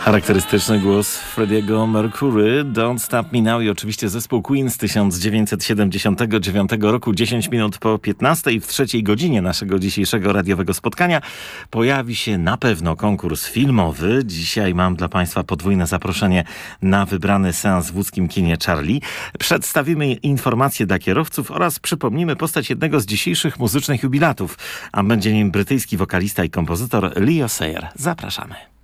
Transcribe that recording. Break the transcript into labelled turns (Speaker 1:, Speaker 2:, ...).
Speaker 1: Charakterystyczny głos Freddie'ego Mercury, Don't Stop Me Now i oczywiście zespół Queen z 1979 roku, 10 minut po 15 w trzeciej godzinie naszego dzisiejszego radiowego spotkania pojawi się na pewno konkurs filmowy. Dzisiaj mam dla Państwa podwójne zaproszenie na wybrany seans w łódzkim kinie Charlie. Przedstawimy informacje dla kierowców oraz przypomnimy postać jednego z dzisiejszych muzycznych jubilatów, a będzie nim brytyjski wokalista i kompozytor Leo Sayer. Zapraszamy.